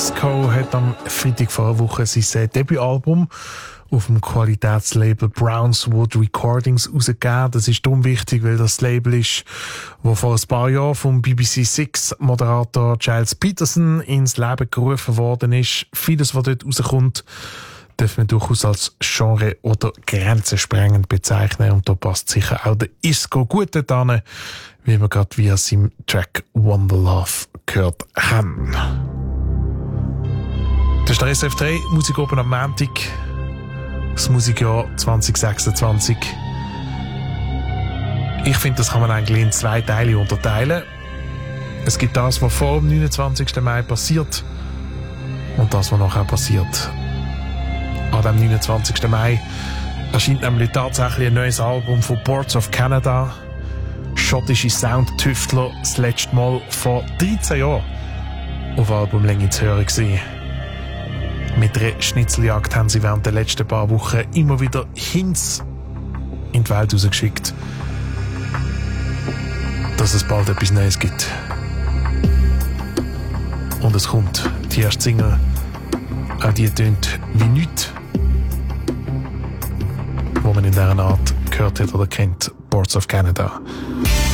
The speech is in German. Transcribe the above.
Isco hat am Freitag vor einer Woche sein Debütalbum auf dem Qualitätslabel Brownswood Recordings rausgegeben. Das ist darum wichtig, weil das Label ist, das vor ein paar Jahren vom BBC Six Moderator Giles Peterson ins Leben gerufen worden ist. Vieles, was dort rauskommt, darf man durchaus als Genre- oder grenzensprengend bezeichnen. Und da passt sicher auch der Isco gut dorthin, wie wir gerade via seinem Track Wonder Love gehört haben. Das ist der SRF 3 Musik oben am Montag. Das Musikjahr 2026. Ich finde, das kann man eigentlich in 2 Teile unterteilen. Es gibt das, was vor dem 29. Mai passiert und das, was nachher passiert. An dem 29. Mai erscheint nämlich tatsächlich ein neues Album von Boards of Canada. Schottische Soundtüftler, das letzte Mal vor 13 Jahren auf Albumlänge zu hören gewesen. Mit einer Schnitzeljagd haben sie während der letzten paar Wochen immer wieder Hints in die Welt rausgeschickt, dass es bald etwas Neues gibt. Und es kommt. Die erste Single, auch die tönt wie nichts, wo man in dieser Art gehört hat oder kennt. Boards of Canada.